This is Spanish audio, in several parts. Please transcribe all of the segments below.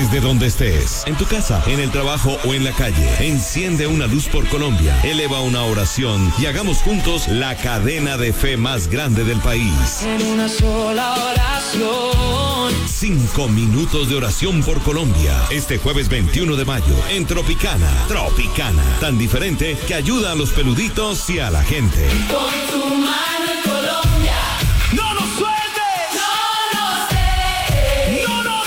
Desde donde estés, en tu casa, en el trabajo o en la calle, enciende una luz por Colombia, eleva una oración y hagamos juntos la cadena de fe más grande del país. En una sola oración. 5 minutos de oración por Colombia. Este jueves 21 de mayo en Tropicana. Tropicana. Tan diferente que ayuda a los peluditos y a la gente. Con tu mano en Colombia. No nos sueltes. No nos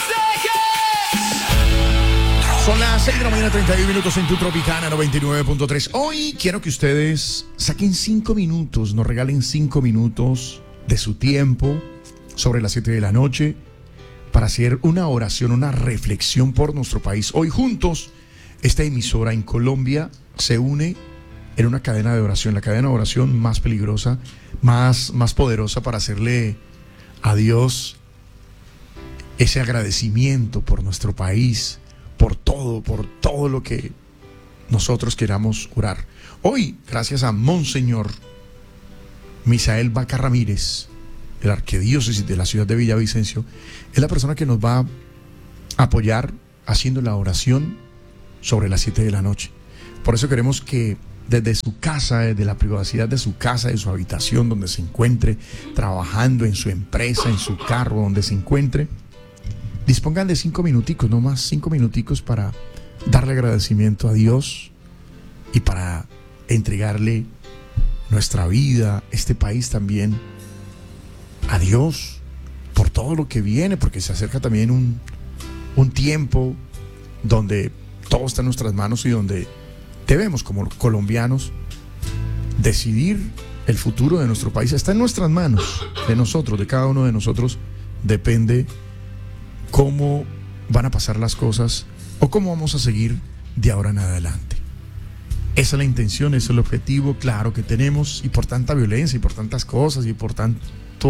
dejes. Son las 6 de la mañana, 31 minutos en tu Tropicana 99.3. Hoy quiero que ustedes saquen 5 minutos, nos regalen 5 minutos de su tiempo sobre las 7 de la noche para hacer una oración, una reflexión por nuestro país. Hoy juntos, esta emisora en Colombia se une en una cadena de oración, la cadena de oración más peligrosa, más poderosa para hacerle a Dios ese agradecimiento por nuestro país, por todo lo que nosotros queramos orar. Hoy, gracias a Monseñor Misael Vaca Ramírez, el arquidiócesis de la ciudad de Villavicencio, es la persona que nos va a apoyar haciendo la oración sobre las 7 de la noche. Por eso queremos que desde su casa, desde la privacidad de su casa, de su habitación, donde se encuentre, trabajando en su empresa, en su carro, donde se encuentre, dispongan de 5 minuticos, no más, 5 minuticos para darle agradecimiento a Dios y para entregarle nuestra vida, este país también, a Dios por todo lo que viene, porque se acerca también un tiempo donde todo está en nuestras manos y donde debemos como colombianos decidir el futuro de nuestro país. Está en nuestras manos, de nosotros, de cada uno de nosotros depende cómo van a pasar las cosas o cómo vamos a seguir de ahora en adelante. Esa es la intención, ese es el objetivo claro que tenemos, y por tanta violencia y por tantas cosas y por tanto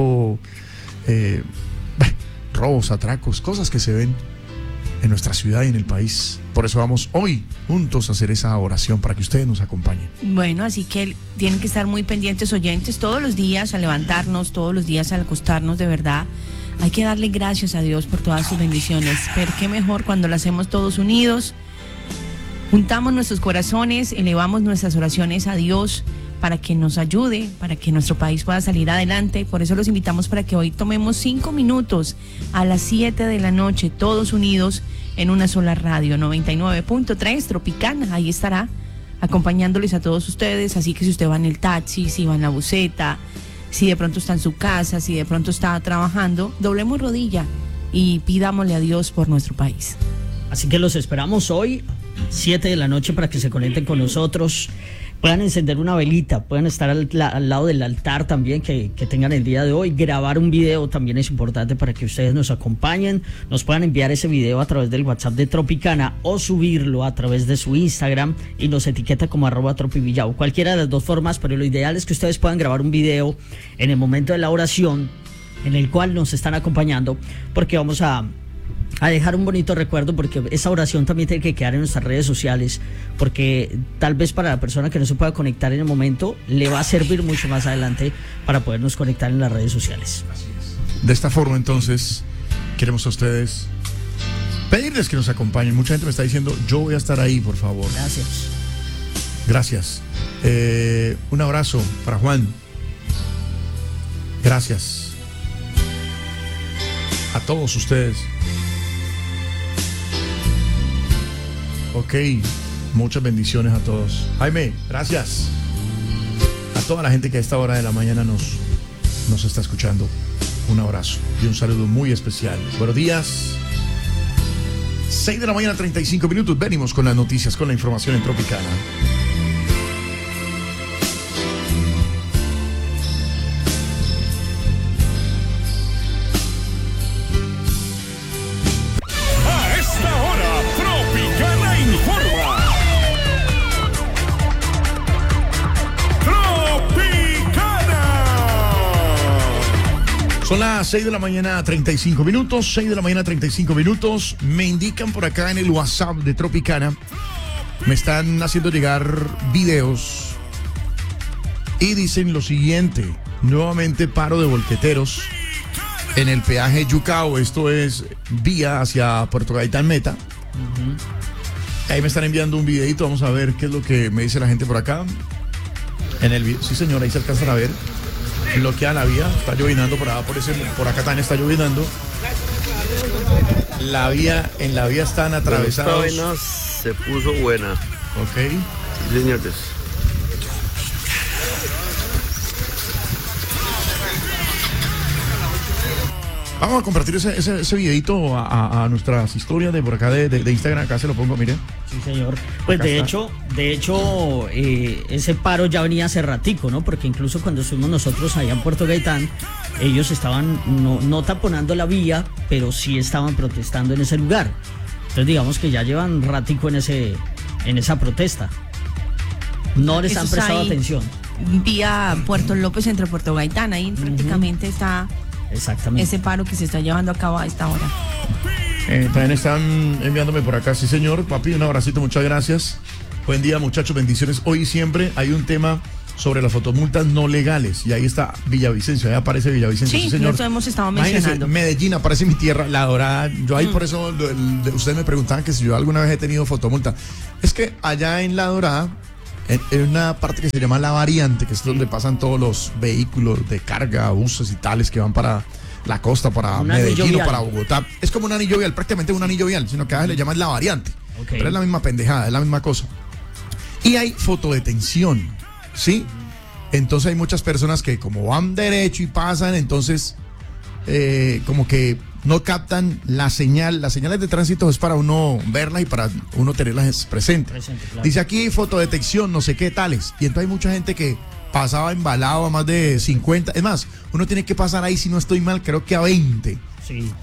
robos, atracos, cosas que se ven en nuestra ciudad y en el país. Por eso vamos hoy juntos a hacer esa oración para que ustedes nos acompañen. Bueno, así que tienen que estar muy pendientes, oyentes, todos los días al levantarnos, todos los días al acostarnos, de verdad. Hay que darle gracias a Dios por todas sus bendiciones, pero qué mejor cuando lo hacemos todos unidos, juntamos nuestros corazones, elevamos nuestras oraciones a Dios para que nos ayude, para que nuestro país pueda salir adelante. Por eso los invitamos para que hoy tomemos 5 minutos a las 7 de la noche, todos unidos en una sola radio, 99.3 Tropicana. Ahí estará acompañándoles a todos ustedes, así que si usted va en el taxi, si va en la buseta, si de pronto está en su casa, si de pronto está trabajando, doblemos rodilla y pidámosle a Dios por nuestro país. Así que los esperamos hoy, 7 de la noche, para que se conecten con nosotros. Puedan encender una velita, puedan estar al lado del altar también que tengan el día de hoy. Grabar un video también es importante para que ustedes nos acompañen. Nos puedan enviar ese video a través del WhatsApp de Tropicana o subirlo a través de su Instagram y nos etiqueta como @tropivillao. Cualquiera de las dos formas, pero lo ideal es que ustedes puedan grabar un video en el momento de la oración en el cual nos están acompañando, porque vamos a dejar un bonito recuerdo, porque esa oración también tiene que quedar en nuestras redes sociales, porque tal vez para la persona que no se pueda conectar en el momento le va a servir mucho más adelante para podernos conectar en las redes sociales. De esta forma, entonces, queremos a ustedes pedirles que nos acompañen. Mucha gente me está diciendo, yo voy a estar ahí, por favor. Gracias. Un abrazo para Juan. Gracias a todos ustedes. Ok, muchas bendiciones a todos. Jaime, gracias. A toda la gente que a esta hora de la mañana nos está escuchando, un abrazo y un saludo muy especial. Buenos días. 6 de la mañana, 35 minutos. Venimos con las noticias, con la información en Tropicana. Son las 6 de la mañana, 35 minutos. 6 de la mañana, 35 minutos. Me indican por acá en el WhatsApp de Tropicana. Me están haciendo llegar videos y dicen lo siguiente: nuevamente paro de volqueteros en el peaje Yucao, esto es vía hacia Puerto Gaitán Meta. Ahí me están enviando un videito, vamos a ver qué es lo que me dice la gente por acá. En el video, sí señor, ahí se alcanzan a ver. Bloquea la vía, está llovinando por acá también está llovinando. En la vía están atravesados. Esta vaina se puso buena. Ok. Sí, señores. Vamos a compartir ese videito a nuestras historias de por acá de Instagram. Acá se lo pongo, miren. Sí, señor. Pues Acá de está. hecho, ese paro ya venía hace ratico, ¿no? Porque incluso cuando estuvimos nosotros allá en Puerto Gaitán, ellos estaban no taponando la vía, pero sí estaban protestando en ese lugar. Entonces digamos que ya llevan ratico en esa protesta. No les han Eso está prestado ahí, atención. Vía Puerto López entre Puerto Gaitán, ahí prácticamente está Exactamente. ese paro que se está llevando a cabo a esta hora. También están enviándome por acá, sí señor. Papi, un abracito, muchas gracias. Buen día, muchachos, bendiciones. Hoy y siempre hay un tema sobre las fotomultas no legales. Y ahí está Villavicencio, ahí aparece Villavicencio, sí, Sí, señor. eso hemos estado Imagínense, mencionando. Medellín aparece mi tierra, La Dorada. Yo ahí por eso, ustedes me preguntaban que si yo alguna vez he tenido fotomulta. Es que allá en La Dorada, en una parte que se llama La Variante, que es donde pasan todos los vehículos de carga, buses y tales que van para la costa, para Un anillo Medellín o vial. para Bogotá. Es como un anillo vial, prácticamente un anillo vial, sino que a veces le llaman La Variante. Ok. Pero es la misma pendejada, es la misma cosa. Y hay fotodetención, ¿sí? Entonces hay muchas personas que como van derecho y pasan, entonces como que no captan la señal. Las señales de tránsito es para uno verlas y para uno tenerlas presentes. Claro. Dice aquí fotodetección, no sé qué tales. Y entonces hay mucha gente que pasaba embalado a más de 50. Es más, uno tiene que pasar ahí, si no estoy mal, creo que a 20. Sí.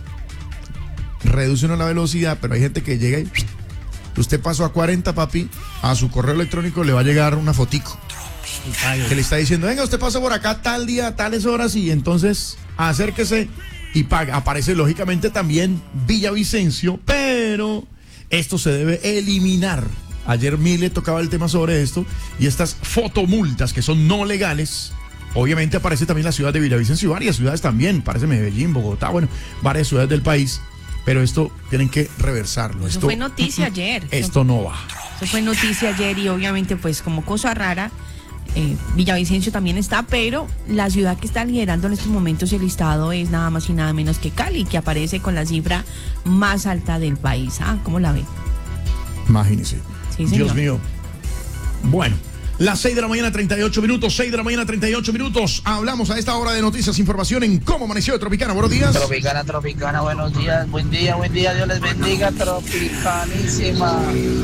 Reduce uno la velocidad, pero hay gente que llega y usted pasó a 40, papi, a su correo electrónico le va a llegar una fotico Y pague. que le está diciendo, venga, usted pasó por acá tal día, tales horas, y entonces acérquese y paga. Aparece lógicamente también Villavicencio, pero esto se debe eliminar. Ayer Mile tocaba el tema sobre esto, y estas fotomultas que son no legales, obviamente aparece también la ciudad de Villavicencio y varias ciudades también, parece Medellín, Bogotá, bueno, varias ciudades del país, pero esto tienen que reversarlo. Eso Esto fue noticia ayer. Esto no va. Eso fue noticia ayer y obviamente pues como cosa rara, Villavicencio también está, pero la ciudad que está liderando en estos momentos el listado es nada más y nada menos que Cali, que aparece con la cifra más alta del país. ¿Cómo la ve? Imagínese. Sí, señor. Dios mío. Bueno, las 6 de la mañana, 38 minutos. 6 de la mañana, 38 minutos. Hablamos a esta hora de noticias, información en cómo amaneció de Tropicana. Buenos días. Tropicana, buenos días, buen día, Dios les bendiga, Tropicanísima.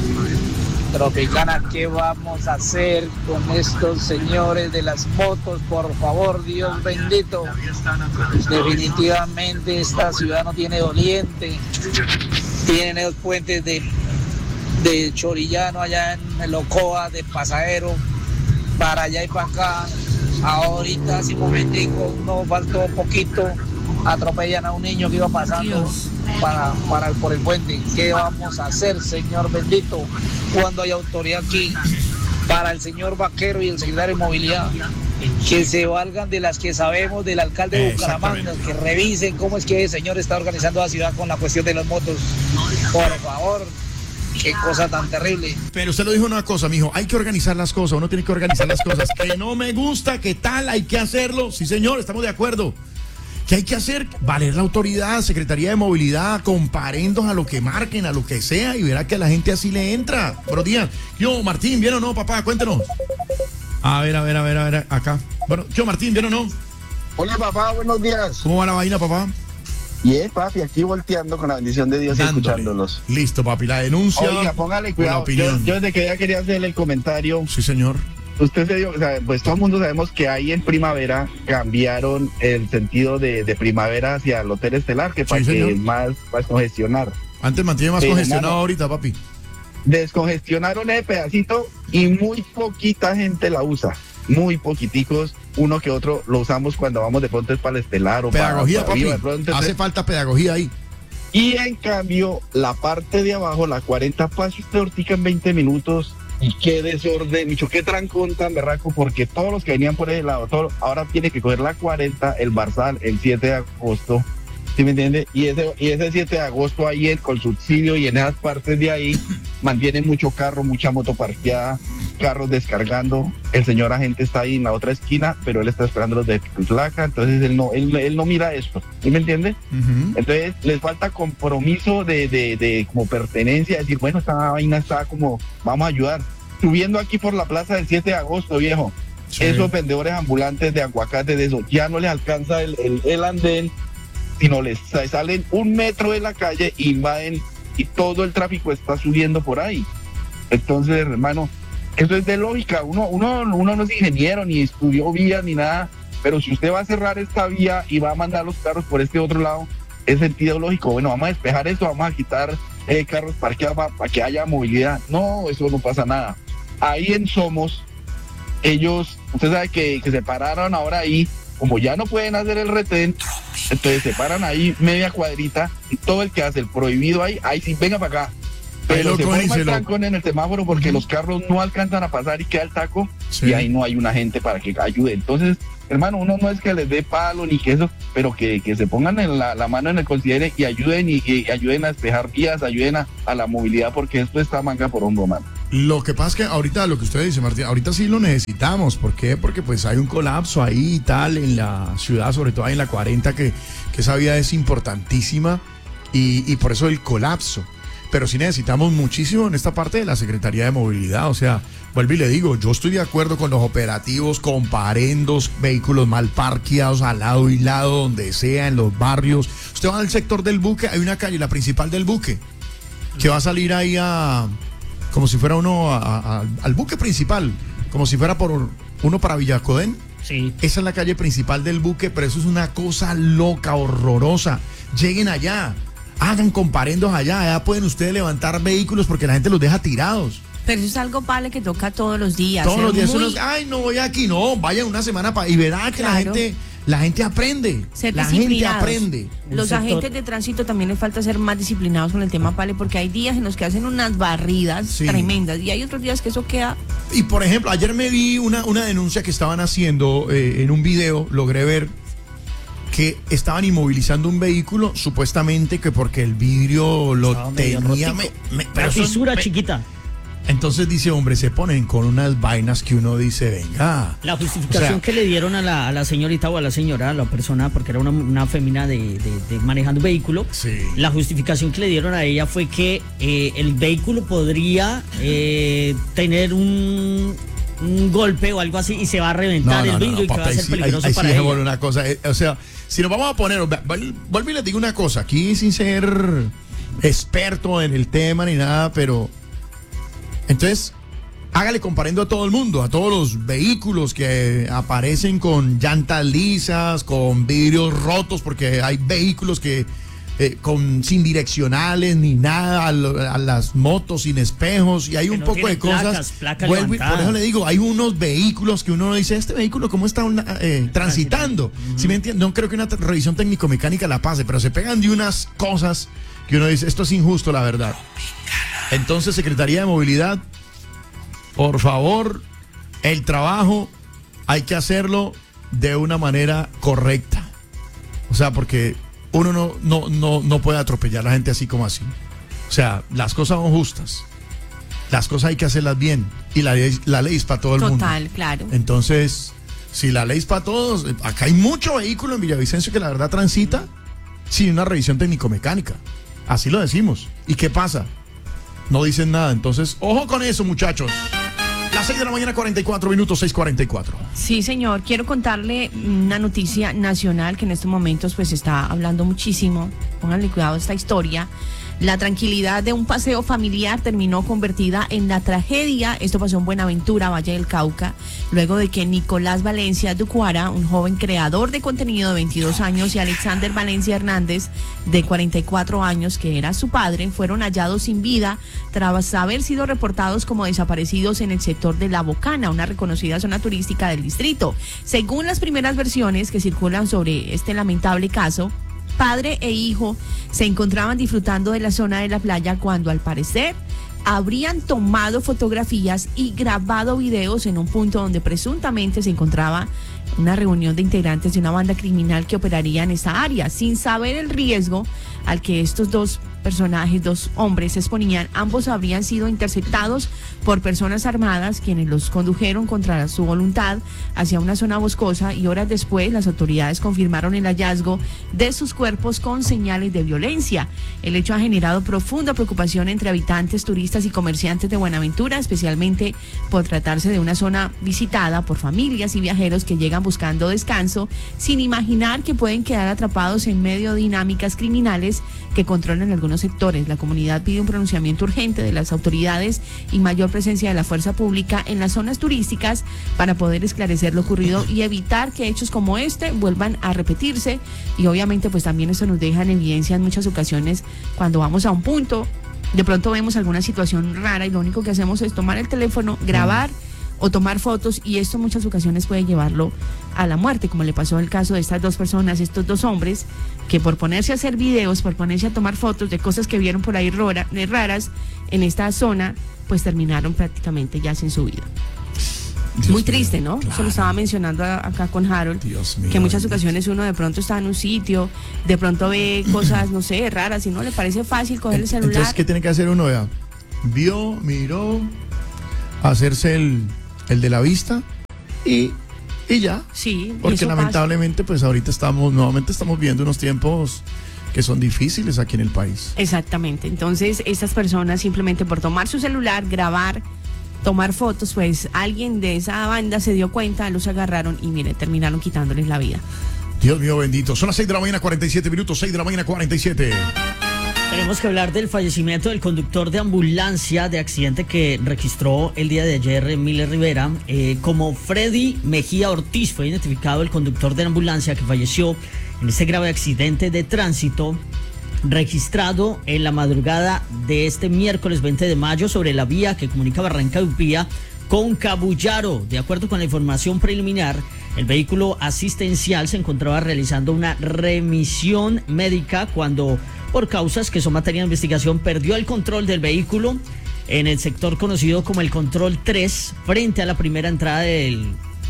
Tropicana, ¿qué vamos a hacer con estos señores de las motos? Por favor, Dios bendito. Definitivamente esta ciudad no tiene doliente. Tienen los puentes de Chorillano allá en el Ocoa, de Pasadero, para allá y para acá. Ahorita, hace un momentico, no faltó poquito, atropellan a un niño que iba pasando Dios. por el puente. ¿Qué vamos a hacer, Señor bendito, cuando hay autoridad aquí? Para el señor Vaquero y el secretario de Movilidad, que se valgan de las que sabemos del alcalde de Bucaramanga, que revisen cómo es que el señor está organizando la ciudad con la cuestión de las motos. Por favor, qué cosa tan terrible. Pero usted lo dijo una cosa, mijo, hay que organizar las cosas, uno tiene que organizar las cosas. Que no me gusta, que tal, hay que hacerlo. Sí, señor, estamos de acuerdo. ¿Qué hay que hacer? Valer la autoridad, Secretaría de Movilidad, comparendos a lo que marquen, a lo que sea, y verá que a la gente así le entra. Buenos días. Yo, Martín, ¿bien o no, papá? Cuéntenos. A ver, acá. Bueno, yo, Martín, ¿bien o no? Hola papá, buenos días. ¿Cómo va la vaina, papá? Bien, papi, aquí volteando con la bendición de Dios y Dándole. escuchándolos. Listo, papi, la denuncia. Oiga, póngale la cuidado. opinión. Yo desde que ya quería hacerle el comentario. Sí, señor. Usted se dio, o sea, pues todo el mundo sabemos que ahí en primavera cambiaron el sentido de primavera hacia el Hotel Estelar, que para señor. que más congestionar. Antes mantiene más Sí, congestionado hermano. ahorita, papi. Descongestionaron ese pedacito y muy poquita gente la usa. Muy poquiticos, uno que otro lo usamos cuando vamos de pronto es para el Estelar o Pedagogía, para papi. arriba, de pronto, Hace falta pedagogía ahí. Y en cambio, la parte de abajo, la 40 pasa usted ahorita en 20 minutos Y qué desorden, Micho, qué trancón tan berraco, porque todos los que venían por ese lado, ahora tiene que coger la 40, el Barzal, el 7 de agosto, ¿sí me entiende? Y ese 7 de agosto ahí con subsidio y en esas partes de ahí mantienen mucho carro, mucha moto parqueada, carros descargando. El señor agente está ahí en la otra esquina, pero él está esperando los de placa, entonces él no mira esto, ¿sí me entiende? Entonces les falta compromiso de como pertenencia, decir, bueno, esta vaina está como, vamos a ayudar. Subiendo aquí por la plaza del 7 de agosto, viejo, esos vendedores ambulantes de aguacate, de eso, ya no les alcanza el andén, sino les salen 1 metro de la calle, invaden y todo el tráfico está subiendo por ahí. Entonces, hermano, eso es de lógica. Uno no es ingeniero, ni estudió vías, ni nada, pero si usted va a cerrar esta vía y va a mandar los carros por este otro lado, es sentido lógico. Bueno, vamos a despejar esto, vamos a quitar carros parqueados para que haya movilidad. No, eso no pasa nada. Ahí en Somos, ellos, usted sabe que se pararon ahora ahí, como ya no pueden hacer el retén, entonces se paran ahí media cuadrita y todo el que hace el prohibido ahí sí, venga para acá. Pero se forma el trancón en el semáforo porque los carros no alcanzan a pasar y queda el taco, y ahí no hay una gente para que ayude. Entonces, hermano, uno no es que les dé palo ni que eso, pero que se pongan en la mano en el considere y ayuden a despejar vías, ayuden a la movilidad, porque esto está manga por hombro, mano. Lo que pasa es que ahorita, lo que usted dice, Martín, ahorita sí lo necesitamos. ¿Por qué? Porque pues hay un colapso ahí y tal en la ciudad, sobre todo ahí en la 40, que esa vía es importantísima y por eso el colapso. Pero sí necesitamos muchísimo en esta parte de la Secretaría de Movilidad. O sea, vuelvo y le digo, yo estoy de acuerdo con los operativos, comparendos, vehículos mal parqueados al lado y lado, donde sea, en los barrios. Usted va al sector del Buque, hay una calle, la principal del Buque, que va a salir ahí como si fuera al Buque principal, como si fuera uno para Villacodén. Sí. Esa es la calle principal del Buque, pero eso es una cosa loca, horrorosa. Lleguen allá, hagan comparendos allá pueden ustedes levantar vehículos porque la gente los deja tirados. Pero eso es algo, vale, que toca todos los días. Todos los días no voy aquí, no, vaya una semana y verá que claro. La gente aprende. La gente aprende. Los agentes de tránsito también les falta ser más disciplinados con el tema, Pale, porque hay días en los que hacen unas barridas tremendas y hay otros días que eso queda. Y por ejemplo, ayer me vi una denuncia que estaban haciendo en un video, logré ver que estaban inmovilizando un vehículo, supuestamente que porque el vidrio lo tenía. Pero fisura chiquita. Entonces dice, hombre, se ponen con unas vainas que uno dice, venga. La justificación que le dieron a la señorita o a la señora, a la persona, porque era una fémina de manejando un vehículo, la justificación que le dieron a ella fue que el vehículo podría tener un golpe o algo así y se va a reventar el vidrio y que va a ser peligroso para ella. Una cosa, o sea, si nos vamos a poner, vuelvo y les digo una cosa, aquí sin ser experto en el tema ni nada, pero entonces hágale comparando a todo el mundo, a todos los vehículos que aparecen con llantas lisas, con vidrios rotos, porque hay vehículos que sin direccionales ni nada, a las motos sin espejos, y hay un poco de cosas. Por eso le digo, hay unos vehículos que uno dice, este vehículo cómo está transitando. ¿Sí me entiende? No creo que una revisión técnico-mecánica la pase, pero se pegan de unas cosas que uno dice, esto es injusto, la verdad. Entonces, Secretaría de Movilidad, por favor, el trabajo hay que hacerlo de una manera correcta. O sea, porque uno no puede atropellar a la gente así como así. O sea, las cosas son justas. Las cosas hay que hacerlas bien. Y la ley es para todo el mundo. Total, claro. Entonces, si la ley es para todos, acá hay mucho vehículo en Villavicencio que la verdad transita sin una revisión técnico-mecánica. Así lo decimos. ¿Y qué pasa? No dicen nada. Entonces, ojo con eso, muchachos. Las 6 de la mañana, 44 minutos, 6:44. Sí, señor. Quiero contarle una noticia nacional que en estos momentos pues está hablando muchísimo. Pónganle cuidado a esta historia. La tranquilidad de un paseo familiar terminó convertida en la tragedia. Esto pasó en Buenaventura, Valle del Cauca, luego de que Nicolás Valencia Ducuara, un joven creador de contenido de 22 años, y Alexander Valencia Hernández, de 44 años, que era su padre, fueron hallados sin vida tras haber sido reportados como desaparecidos en el sector de La Bocana, una reconocida zona turística del distrito. Según las primeras versiones que circulan sobre este lamentable caso, Padre e hijo se encontraban disfrutando de la zona de la playa cuando al parecer habrían tomado fotografías y grabado videos en un punto donde presuntamente se encontraba una reunión de integrantes de una banda criminal que operaría en esa área. Sin saber el riesgo al que estos dos personajes, dos hombres, se exponían, ambos habrían sido interceptados por personas armadas quienes los condujeron contra su voluntad hacia una zona boscosa, y horas después las autoridades confirmaron el hallazgo de sus cuerpos con señales de violencia. El hecho ha generado profunda preocupación entre habitantes, turistas y comerciantes de Buenaventura, especialmente por tratarse de una zona visitada por familias y viajeros que llegan buscando descanso sin imaginar que pueden quedar atrapados en medio de dinámicas criminales que controlan algunos sectores. La comunidad pide un pronunciamiento urgente de las autoridades y mayor presencia de la fuerza pública en las zonas turísticas para poder esclarecer lo ocurrido y evitar que hechos como este vuelvan a repetirse. Y obviamente pues también esto nos deja en evidencia en muchas ocasiones cuando vamos a un punto, de pronto vemos alguna situación rara y lo único que hacemos es tomar el teléfono, grabar o tomar fotos, y esto en muchas ocasiones puede llevarlo a la muerte, como le pasó el caso de estas dos personas, estos dos hombres, que por ponerse a hacer videos, por ponerse a tomar fotos de cosas que vieron por ahí raras en esta zona, pues terminaron prácticamente ya sin su vida. Dios Muy mío, triste, ¿no? claro. Eso lo estaba mencionando acá con Harold, Dios mío, que en muchas bendito. ocasiones uno de pronto está en un sitio, de pronto ve cosas, no sé, raras, y no le parece fácil coger el celular. Entonces, ¿qué tiene que hacer uno? Vea, vio, miró, hacerse el de la vista y ya. Sí, Porque eso lamentablemente, pues ahorita nuevamente estamos viendo unos tiempos que son difíciles aquí en el país. pasa. Exactamente. Entonces, estas personas simplemente por tomar su celular, grabar, tomar fotos, pues alguien de esa banda se dio cuenta, los agarraron y mire, terminaron quitándoles la vida. Dios mío bendito. Son las 6 de la mañana, 47 minutos, 6 de la mañana, 47. Tenemos que hablar del fallecimiento del conductor de ambulancia de accidente que registró el día de ayer Miller Rivera. Como Freddy Mejía Ortiz fue identificado el conductor de la ambulancia que falleció en este grave accidente de tránsito registrado en la madrugada de este miércoles 20 de mayo sobre la vía que comunica Barranca de Upía con Cabullaro. De acuerdo con la información preliminar, el vehículo asistencial se encontraba realizando una remisión médica cuando, por causas que son materia de investigación, perdió el control del vehículo en el sector conocido como el Control 3, frente a la primera entrada del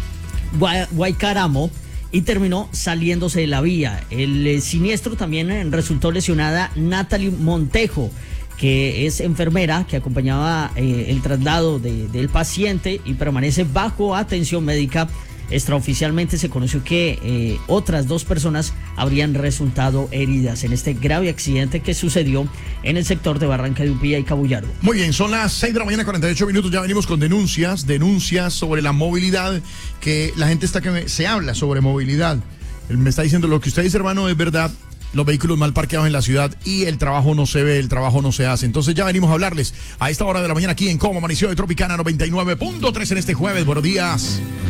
Guaycaramo, y terminó saliéndose de la vía. El siniestro también resultó lesionada Natalie Montejo, que es enfermera que acompañaba el traslado del paciente y permanece bajo atención médica. Extraoficialmente se conoció que otras dos personas habrían resultado heridas en este grave accidente que sucedió en el sector de Barranca de Upía y Cabullaro. Muy bien, son las 6 de la mañana, 48 minutos. Ya venimos con denuncias sobre la movilidad, que la gente se habla sobre movilidad. Él me está diciendo lo que usted dice, hermano, es verdad. Los vehículos mal parqueados en la ciudad y el trabajo no se ve, el trabajo no se hace. Entonces ya venimos a hablarles a esta hora de la mañana aquí en Cómo Amaneció de Tropicana 99.3 en este jueves. Buenos días.